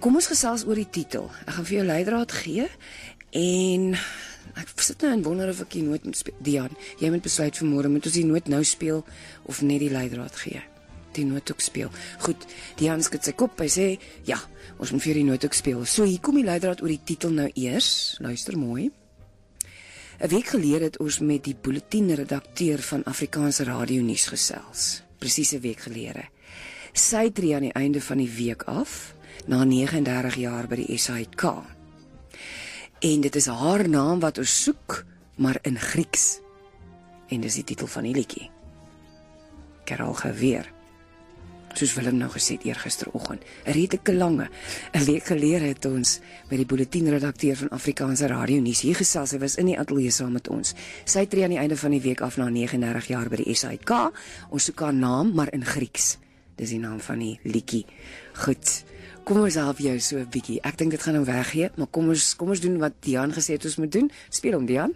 Kom ons gesels oor die titel. Ek gaan vir jou leidraad gee en ek sit nou en wonder of ek die noot moet speel. Dian, jy moet besluit vanmôre, moet ons die noot nou speel of net die leidraad gee? Die noot ook speel. Goed, Dian skud sy kop, hy sê, ja, ons moet vir die noot ook speel. So hier kom die leidraad oor die titel nou eers. Luister mooi. 'n week gelede het ons met die bulletinredakteur van Afrikaanse Radio Nuus gesels. Presies 'n week gelede. Sy tree aan die einde van die week af, na 39 jaar by die SAIK. En dit is haar naam wat ons soek, maar in Grieks. En dis die titel van die liedjie. Carol Geweer. Soos Willem nou gesê het eergisteroggend, 'n redelike lange. 'n week gelede het ons by die bulletinredakteur van Afrikaanse Radio Nuus hier gesels. Sy was in die ateljee saam met ons. Sy tree aan die einde van die week af na 39 jaar by die SAIK. Ons soek haar naam, maar in Grieks. Dis die naam van die liedjie. Goed. Kom ons help jou so 'n bietjie. Ek dink dit gaan nou weggee, maar kom ons doen wat Dian gesê het ons moet doen. Speel hom, Dian.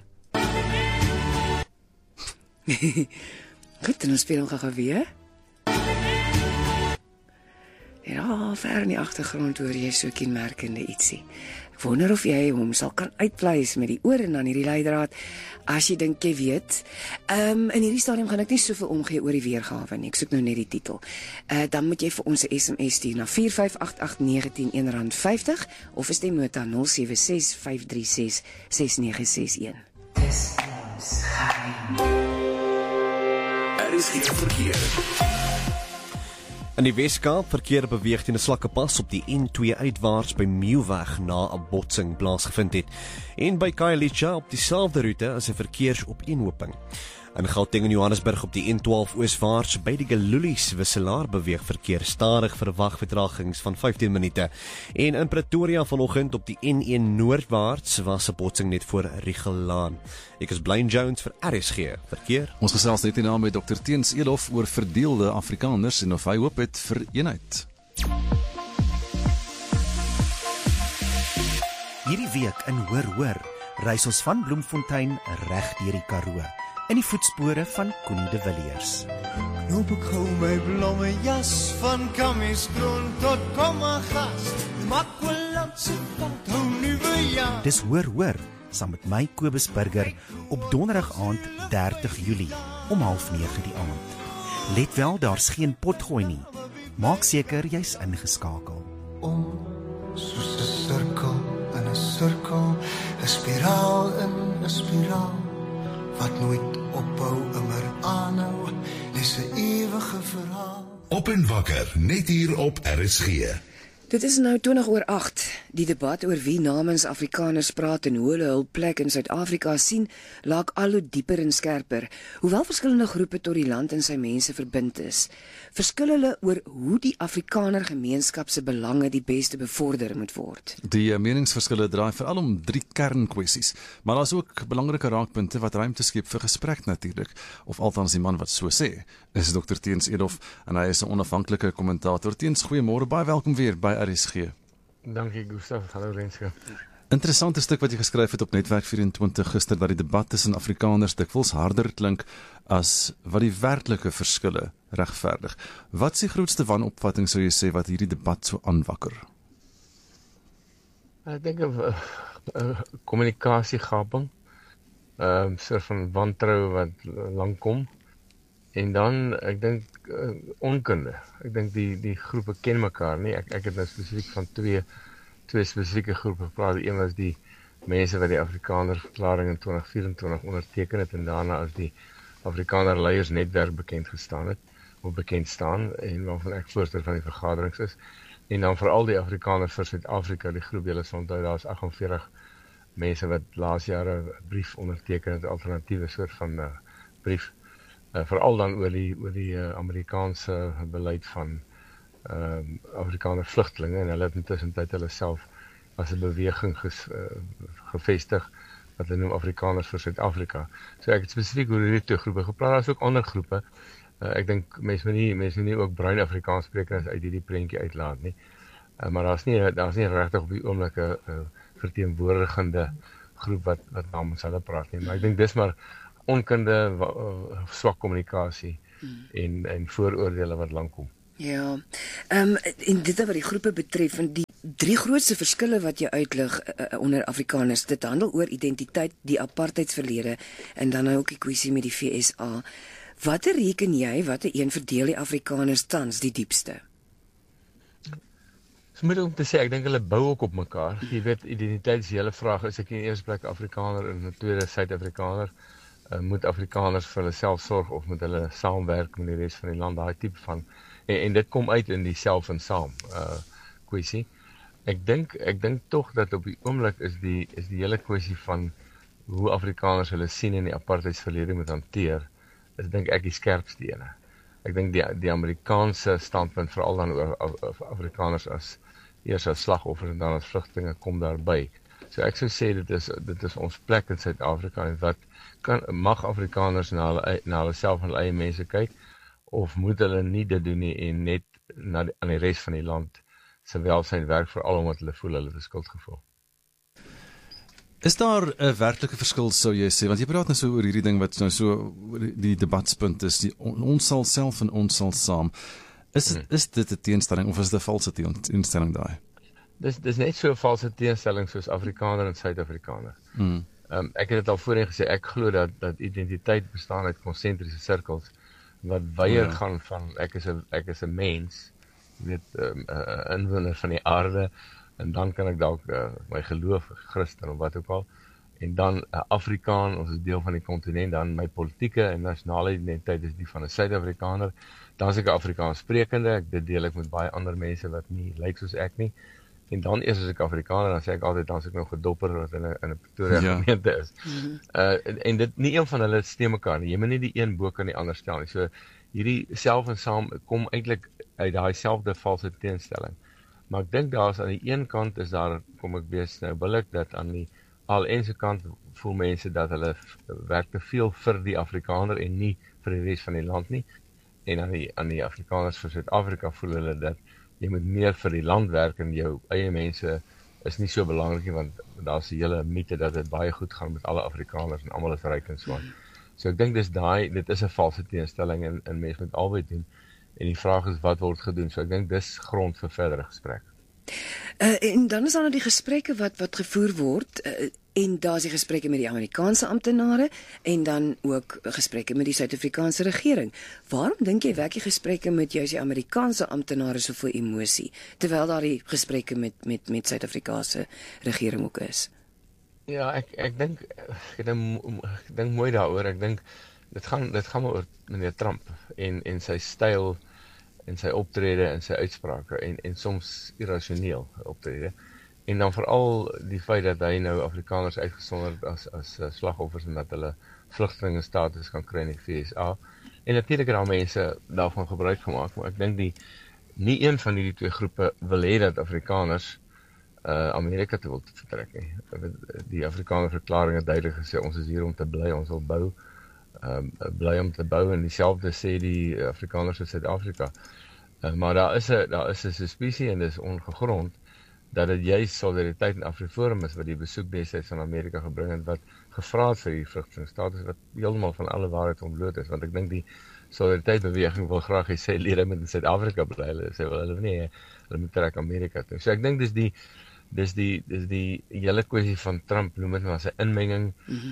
Goed, dan speel hom gou weer. Ja, ver in die agtergrond hoor jy so kenmerkende ietsie. Ek wonder of jy hom sal kan uitpleis met die ore dan hierdie leidraad, as jy dink jy weet. In hierdie stadium gaan ek nie soveel omgee oor die weergawe nie, ek soek nou net die titel. Dan moet jy vir ons 'n SMS stuur na 4588910 R1.50 of 'n stemnota 0765366961. Dis ons geheim. Is geen verkeer. In die Weskaap verkeer beweeg teen 'n slakke pas op die N2 uitwaarts by Meeuweg na 'n botsing plaasgevind het. En by Khayelitsha op dieselfde roete as 'n verkeersopeenhoping. In Gauteng en Johannesburg op die N12 ooswaarts by die Galulies wisselaar beweeg verkeer stadig, verwag vertragings van 15 minute. En in Pretoria vanoggend op die N1 noordwaarts was 'n botsing net voor Rigelaan. Ek is Blaine Jones vir RSG Verkeer. Ons gesels net hierna met Dr. Teens Elof oor verdeelde Afrikaners en of hy hoop het vir eenheid. Hierdie week in Hoor, reis ons van Bloemfontein reg deur die Karoo, in die voetspore van Koenie de Villiers. Knoop ek hou my blomme jas, van Kamieskroon tot Kommagas, Makwalandse pad, hou nuwe jaar. Dis Hoor, saam met my Kobus Burger, op donderdag aand 30 Julie, om 8:30 die aand. Let wel, daar's geen potgooi nie. Maak seker jy's ingeskakel. Soos 'n sirkel in 'n sirkel, 'n spiraal in 'n spiraal, wat nooit ophou, immer aanhou, dis 'n ewige verhaal. Op en wakker, net hier op RSG. Dit is nou 20:08. Die debat oor wie namens Afrikaners praat en hoe hulle hul plek in Suid-Afrika sien, laak al hoe dieper en skerper. Hoewel verskillende groepe tot die land en sy mense verbind is, verskil hulle oor hoe die Afrikaner gemeenskap se belange die beste bevorder moet word. Die meningsverskille draai veral om 3 kernkwessies, maar daar's ook belangrike raakpunte wat ruimte skep vir gesprek natuurlik, of althans die man wat so sê, is Dr. Teens Elof, en hy is 'n onafhanklike kommentator. Teens, goeiemôre, baie welkom weer by RSG. Dankie Gustaf, hallo Renske. Interessante stuk wat jy geskryf het op Netwerk 24 gister, dat die debat tussen Afrikaners dikwels harder klink as wat die werklike verskille regverdig. Wat is die grootste wanopvatting, sou jy sê, wat hierdie debat so aanwakker? Ek dink 'n kommunikasiegaping, soort van wantrou wat lank kom, en dan, ek dink, onkunde. Ek dink die groepe ken mekaar nie. Ek het nou spesifiek van twee spesifieke groepe gepraat. Een was die mense wat die Afrikaner verklaring in 2024 onderteken het, en daarna as die Afrikaner leiersnetwerk bekend staan, en waarvan ek voorsteur van die vergaderings is, en dan veral die Afrikaners vir Suid-Afrika, die groep julle sal onthou, daar is 48 mense wat laas jaar 'n brief onderteken het, 'n alternatiewe soort van brief, veral dan oor die Amerikaanse beleid van Afrikaner vlugtelinge, en hulle het intussen tyd hulle self as 'n beweging gevestig wat hulle noem Afrikaners vir Suid-Afrika. So ek het spesifiek oor hierdie twee groepe gepraat. Daar is ook ander groepe. Ek dink mense moet nie ook bruin Afrikaans sprekers uit hierdie prentjie uitlaat nie. Maar daar's nie regtig op die oomblik 'n verteenwoordigende groep wat namens hulle praat nie. Maar ek dink dis maar onkunde, swak kommunikasie en vooroordele wat lank kom. Ja. En dit wat die groepe betref, en die 3 grootste verskille wat jy uitlig onder Afrikaners, dit handel oor identiteit, die apartheidsverlede en dan ook die kwessie met die FSA. Watter reken jy, watter een verdeel die Afrikaners tans die diepste? Dis moet om te sê, ek dink hulle bou ook op mekaar. Jy weet, identiteit is die hele vraag, is ek in die eerste plek Afrikaner en in die tweede Suid-Afrikaner? Moet Afrikaners vir hulle self sorg of moet hulle saamwerk met die res van die land, daai tipe van en dit kom uit in die self en saam kwessie. Ek dink tog dat op die oomblik is die hele kwessie van hoe Afrikaners hulle sien in die apartheidsverlede moet hanteer, is dink ek die skerpste ene. Ek dink die Amerikaanse standpunt veral dan oor Afrikaners as eers as slagoffers en dan as vlugtelinge kom daarby. So ek sou sê dit is ons plek in Suid-Afrika en wat mag Afrikaners na hulle self en hulle eie mense kyk of moet hulle nie dit doen nie en net aan die res van die land se welsyn werk veral omdat hulle voel hulle het 'n skuldgevoel. Is daar 'n werklike verskil sou jy sê, want jy praat nou so oor hierdie ding wat nou so die debatspunt is, ons sal self en ons sal saam. Is dit 'n teenstelling of is dit 'n valse teenstelling daai? Dis net so 'n valse teenstelling soos Afrikaner en Suid-Afrikaner. Ek het dit al voorheen gesê, ek glo dat identiteit bestaan uit konsentriese sirkels wat weier gaan van ek is 'n mens, jy weet, 'n inwoner van die aarde en dan kan ek dalk my geloof, Christen of wat ook al, en dan Afrikaan, ons is deel van die kontinent, dan my politieke en nasionale identiteit is die van 'n Suid-Afrikaner, dan is ek 'n Afrikaans sprekende, dit deel ek met baie ander mense wat nie lyk soos ek nie, en dan eers as ek Afrikaner, dan sê ek altyd, dan is ek nog 'n dopper wat in 'n Pretoria gemeente is. En dit, nie een van hulle stem mekaar nie, jy moet nie die een bo kan die ander stel nie, so hierdie self en saam kom eintlik uit daai selfde valse teenstelling. Maar ek dink daar's aan die een kant is daar, kom ek wees nou billik, dat aan die ANC kant voel mense dat hulle werk te veel vir die Afrikaner en nie vir die res van die land nie. En aan die Afrikaners vir Suid-Afrika voel hulle dat jy moet meer vir die land werk en jou eie mense is nie so belangrik nie, want daar's 'n hele mite dat dit baie goed gaan met alle Afrikaners en almal is ryk en so aan. So ek dink dit is 'n valse teenstelling en mense moet albei doen. En die vraag is wat word gedoen. So ek dink dis grond vir verdere gesprek. En dan is daar nou die gesprekke wat gevoer word en daar's die gesprekke met die Amerikaanse amptenare en dan ook gesprekke met die Suid-Afrikaanse regering. Waarom dink jy werk die gesprekke met juis die Amerikaanse amptenare soveel emosie terwyl daar die gesprekke met Suid-Afrikaanse regering ook is? Ja, ek dink mooi daaroor. Ek dink dit gaan maar oor meneer Trump en sy styl en sy optrede en sy uitsprake en soms irrasioneel optrede. En dan veral die feit dat hy nou Afrikaners uitgesonderd as slagoffers en dat hulle vlugtelinge status kan kry in die FSA. En natuurlik het daar mense daarvan gebruik gemaak, maar ek dink nie een van hierdie twee groepe wil hê dat Afrikaners Amerika toe wil vertrek nie. Die Afrikaner verklaring het duidelik gesê ons is hier om te bly, ons wil bou. Bly om te bou en dieselfde sê die Afrikaners in Suid-Afrika. Maar daar is 'n suspisie en dis ongegrond dat dit juist Solidariteit en Afriforum is wat die besoek destyds van Amerika gebring het wat gevra het vir die vlugtelingstatus wat heeltemal van alle waarheid ontbloot is, want ek dink die Solidariteit beweging wil graag hê sy lede moet in Suid-Afrika bly, hulle sê wel hulle nie, hulle moet trek Amerika toe. So ek dink dis die hele kwessie van Trump, noem dit maar sy inmenging,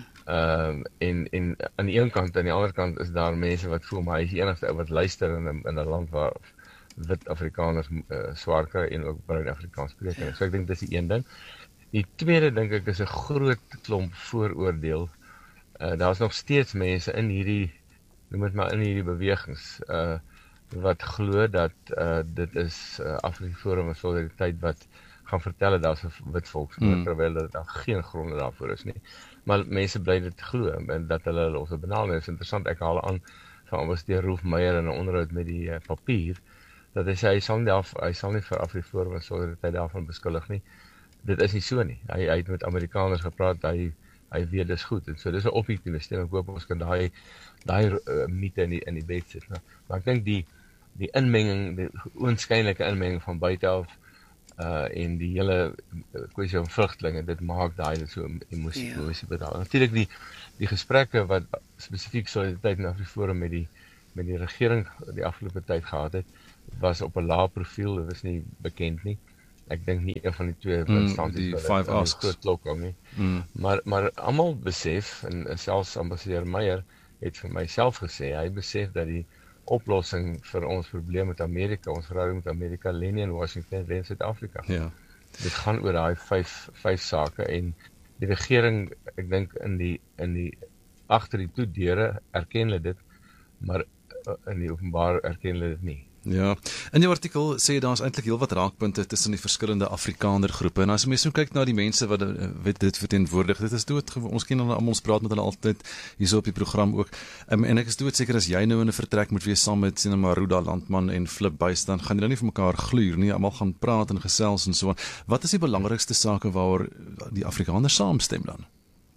en aan die een kant, aan die ander kant is daar mense wat voel, maar hy is die enigste ou wat luister in 'n land waar wit Afrikaners swaar kry en ook bruin Afrikaans spreek. So ek dink dis die een ding. Die tweede dink ek is 'n groot klomp vooroordeel. Daar's nog steeds mense in hierdie, noem dit maar in hierdie bewegings, wat glo dat dit is Afriforum en Solidariteit wat gaan vertel dat daar's 'n wit volksmoord, terwyl daar geen gronde daarvoor is nie. Maar mense bly dit glo en dat hulle ons benadering is interessant. Ek haal aan van ambassadeur Rolf Meyer in 'n onderhoud met die papier dat hy sê hy sal nie vir Afriforum en Solidariteit daarvan beskuldig nie. Dit is nie so nie. Hy het met Amerikaners gepraat, hy weet dis goed. En so dis 'n objektiewe stem. Ek hoop ons kan daai mite in die bed sit. Maar ek dink die inmenging, die oënskynlike inmenging van buite af en die hele kwessie van vlugtelinge, dit maak daai so emosie bedaal. Natuurlik die gesprekke wat spesifiek Solidariteit en Afriforum met die met die regering die afgelope tyd gehad het, was op 'n lae profiel, dit was nie bekend nie. Ek dink nie een van die twee instansies die 5 asks groot klok hou nie. Maar almal besef, en selfs ambassadeur Meyer het vir myself gesê, hy besef dat die oplossing vir ons probleem met Amerika, ons verhouding met Amerika, lê nie in Washington, lê in Suid-Afrika. Ja. Dit gaan oor daai vyf sake, en die regering, ek dink in die agter die toedeure erken hulle dit, maar in die openbaar erken hulle dit nie. Ja, in jou artikel sê daar's eintlik heelwat raakpunte tussen die verskillende Afrikaner groepe. En as mens nou kyk na die mense wat dit verteenwoordig, dit is ons ken hulle almal, ons praat met hulle altyd hierso op die program ook. En ek is doodseker as jy nou in 'n vertrek moet wees saam met sien maar Ruda Landman en Flip Buys, dan gaan julle nie vir mekaar gluur nie, almal gaan praat en gesels en so aan. Wat is die belangrikste sake waaroor die Afrikaners saamstem dan?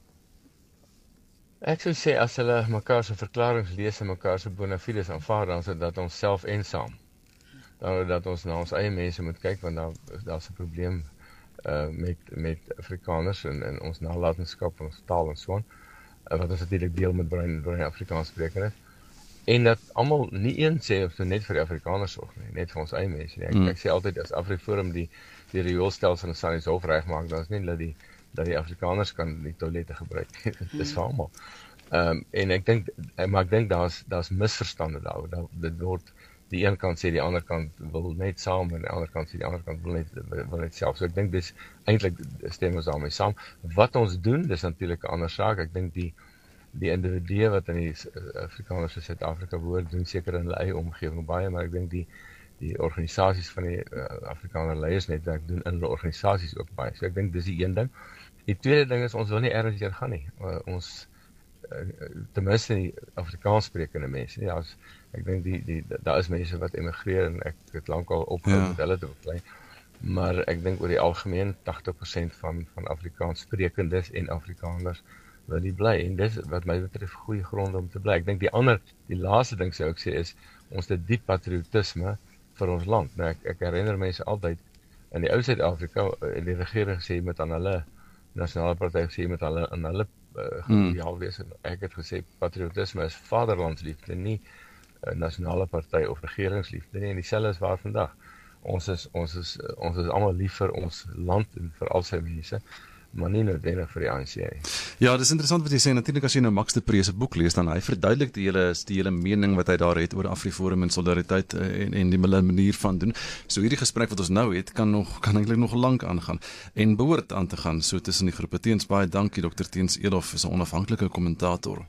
Ek sou sê as hulle mekaar se verklaringe lees en mekaar se bona fides aanvaar, dan is dit dat ons self en saam. Dan dat ons na ons eie mense moet kyk, want daar's 'n probleem met Afrikaners en ons nalatenskap en ons taal en so aan, wat ons natuurlik deel met bruin Afrikaans sprekers. En dat almal nie een sê of net vir die Afrikaners sorg nie, net vir ons eie mense nie. Ek sê altyd as AfriForum die rioolstelsel in Sannieshof regmaak, dan is nie dat die Afrikaners kan die toilette gebruik. Dit is vir almal. En ek dink daar's misverstande daaroor. Dit word die een kant sê die ander kant wil net saam en die ander kant sê die ander kant wil net self. So ek dink dis eintlik stem ons daarmee saam. Wat ons doen, dis natuurlik 'n ander saak. Ek dink die individue wat in die Afrikaners in Suid-Afrika behoort, doen seker in hulle eie omgewing baie, maar ek dink die organisasies van die Afrikaner leiersnetwerk doen in hulle organisasies ook baie. So ek dink dis die een ding. Die tweede ding is ons wil nie ergens heen gaan nie. Ons ten minste die Afrikaans sprekende mense. Ja, ek dink daar is mense wat emigreer en ek het lankal opgehou met hulle te beklei. Maar ek dink oor die algemeen 80% van Afrikaans sprekendes en Afrikaners wil nie bly. En dis wat my betref goeie gronde om te bly. Ek dink die laaste ding sou ek sê is ons het diep patriotisme vir ons land. Nou ek herinner mense altyd in die ou Suid-Afrika, die regering sê met aan hulle nasionale party sê met hulle aan hulle geloofjaal wees. Ek het gesê patriotisme is vaderlandsliefde, nie nasionale party of regeringsliefde nie, en dieselfde is waar vandag. Ons is almal lief vir ons land en vir al sy mense, maar nie noodwendig vir die ANC nie. Ja, dis interessant wat jy sê. Natuurlik as jy nou Max de Pre se boek lees, dan hy verduidelik die hele mening wat hy daar het oor AfriForum en solidariteit en die manier van doen. So hierdie gesprek wat ons nou het, kan eintlik nog lank aangaan en behoort aan te gaan. So tussen die groepe. Teens baie dankie Dr. Teens Elof, is 'n onafhanklike kommentator.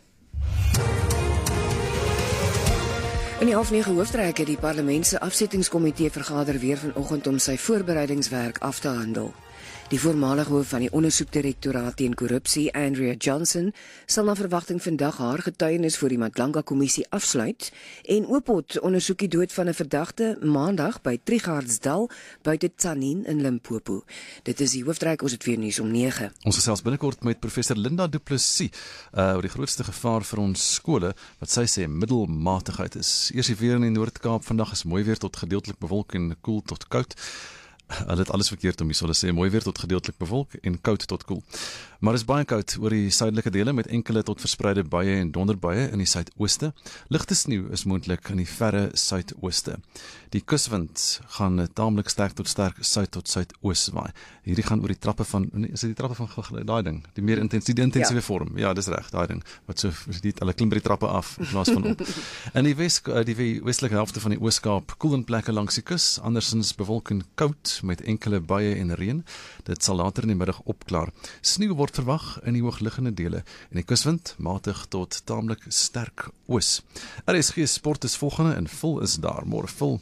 In die 9:30 hooftrek het die parlement se afsettingskomitee vergader weer vanoggend om sy voorbereidingswerk af te handel. Die voormalige hoof van die ondersoekdirektoraat teen korrupsie, Andrea Johnson, sal na verwagting vandag haar getuienis voor die Madlanga-kommissie afsluit en Oopot ondersoek die dood van 'n verdagte maandag by Trigardsdal buite Tzaneen in Limpopo. Dit is die hooftrek, ons het weer nuus om 9. Ons gesels binnekort met professor Linda Du Plessis oor die grootste gevaar vir ons skole, wat sy sê middelmatigheid is. Eers die weer in die Noord-Kaap, vandag is mooi weer tot gedeeltelik bewolk en koel tot koud. Hulle het alles verkeerd om hier, so hulle sê mooi weer tot gedeeltelik bewolk en koud tot koel. Maar is baie koud oor die suidelike dele met enkele tot verspreide buie en donderbuie in die suidooste. Ligte sneeu is moontlik in die verre suidooste. Die kuswind gaan taamlik sterk tot suid tot suidoos waai. Hierdie gaan oor die trappe van, is dit die trappe van daai ding, die meer intensiewe vorm. Ja, dis reg, daai ding. Wat so hulle klim by die trappe af in plaas van op. In die westelike helfte van die Oos-Kaap koel in plekke langs die kus, andersins bewolk en koud met enkele buie en reën. Dit sal later in die middag opklaar. Sneeu word verwag in die hoogliggende dele en die kuswind matig tot taamlik sterk oos. RSG Sport is volgende en vol is daar. Môre vol.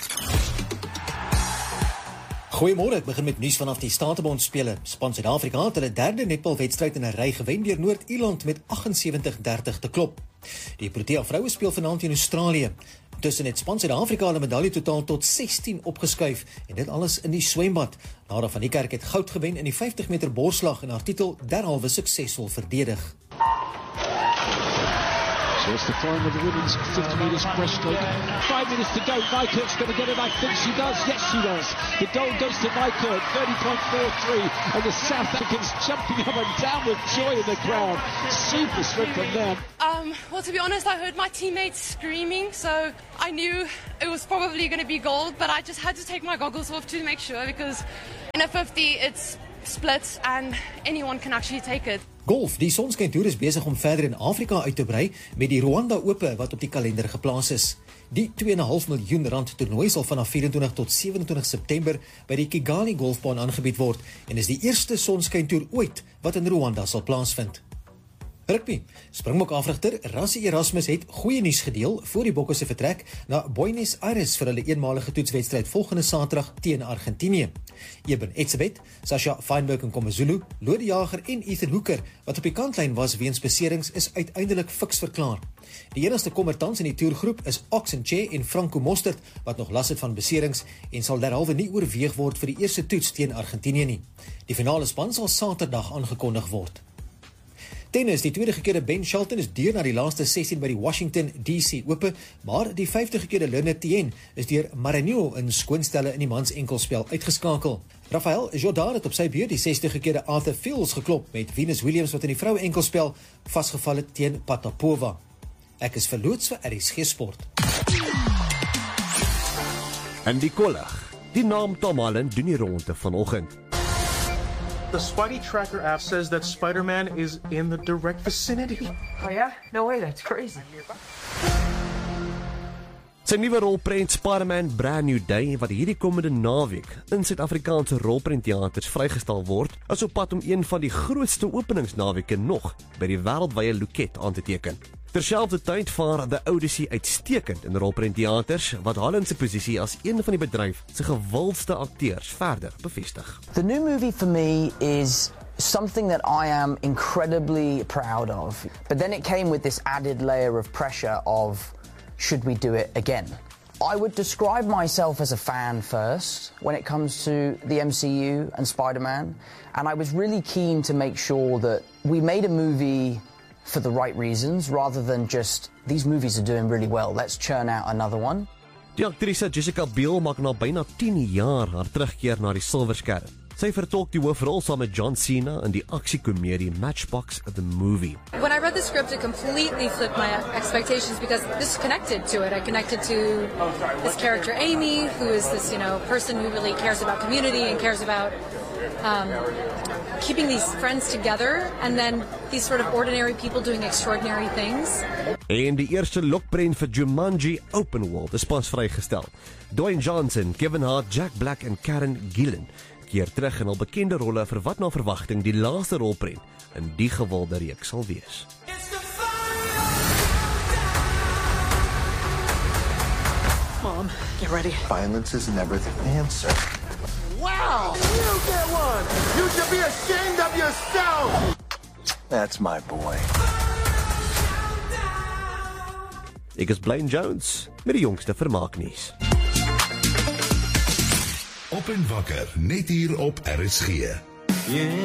Goeiemôre, ek begin met nuus vanaf die Statebond spele. Span Suid-Afrika het hulle derde netbalwedstryd in 'n ry gewen deur Noord-Ierland met 78-30 te klop. Die Protea vroue speel vanaand teen Australië. Tussen het span Suid-Afrika hulle medalje totaal tot 16 opgeskuif en dit alles in die swembad. Nara van die Kerk het goud gewen in die 50 meter borsslag en haar titel derhalwe suksesvol verdedig. So it's the final of the women's 50 metres breaststroke. 5 minutes to go. Nijkerk's going to get it. I think she does. Yes, she does. The gold goes to Nijkerk, 30.43. And the South Africans jumping up and down with joy in the crowd. Super sprint from them. Well, to be honest, I heard my teammates screaming, so I knew it was probably going to be gold, but I just had to take my goggles off to make sure, because in a 50 it's split and anyone can actually take it. Golf, die Sonskyntoer is besig om verder in Afrika uit te brei met die Rwanda Ope wat op die kalender geplaas is. Die 2,5 miljoen rand toernooi sal vanaf 24 tot 27 September by die Kigali golfbaan aangebied word en is die eerste Sonskyntoer ooit wat in Rwanda sal plaasvind. Rugby. Springbok afrigter Rassie Erasmus het goeie nuus gedeel voor die Bokke se vertrek na Buenos Aires vir hulle eenmalige toetswedstryd volgende Saterdag teen Argentinië. Eben Etzebeth, Sasha Feinberg en Komazulu, Lode Jager en Ethan Hooker wat op die kantlyn was weens beserings is uiteindelik fiks verklaar. Die enigste kommertans in die toergroep is Oxenche en Franco Mostert wat nog las het van beserings en sal derhalwe nie oorweeg word vir die eerste toets teen Argentinië nie. Die finale span sal Saterdag aangekondig word. Tennis, die tweede gekeerde Ben Shelton is deur na die laaste 16 by die Washington DC Ope, maar die 50 gekeerde Lynette Tien is deur Maranhão in skoonstelle in die mans enkelspel uitgeskakel. Rafael Jodar het op sy beurt die 60 gekeerde Arthur Fields geklop met Venus Williams wat in die vroue enkelspel vasgeval het teen Potapova. Ek is verloots vir RSG Sport. En die kollig. Die naam Tom Holland doen die ronde vanoggend. The Spidey Tracker app says that Spider-Man is in the direct vicinity. Oh yeah? No way, that's crazy. Sy nuwe rolprent Spider-Man Brand New Day wat hierdie komende naweek in Suid-Afrikaanse rolprentteaters vrygestel word, is op pad om een van die grootste openingsnaweke nog by die wêreldwye loket aan te teken. Terselfdertyd vaar The Odyssey uitstekend in rolprentteaters wat Holland se posisie as een van die bedryf se gewildste akteurs verder bevestig. The new movie for me is something that I am incredibly proud of. But then it came with this added layer of pressure of should we do it again? I would describe myself as a fan first when it comes to the MCU and Spider-Man, and I was really keen to make sure that we made a movie for the right reasons rather than just these movies are doing really well, let's churn out another one. Die aktrise Jessica Biel maak na byna 10 jaar haar terugkeer na die silverskerm. Sy vertolk die hoofrol saam met John Cena in die aksiekomedie Matchbox the Movie. When I read the script, it completely flipped my expectations because this connected to it. I connected to this character Amy, who is this, person who really cares about community and cares about keeping these friends together, and then these sort of ordinary people doing extraordinary things. En die eerste lokprent vir Jumanji Open World is pas vrygestel. Dwayne Johnson, Kevin Hart, Jack Black en Karen Gillan keer terug in hul bekende rolle vir wat na verwagting die laaste rolprent in die gewilde reeks sal wees. Mom, get ready. Violence is never the answer. Wow! You get one! You should be ashamed of yourself! That's my boy. Ek is Blaine Jones met die jongste vermaaknuus. Op en wakker, net hier op RSG.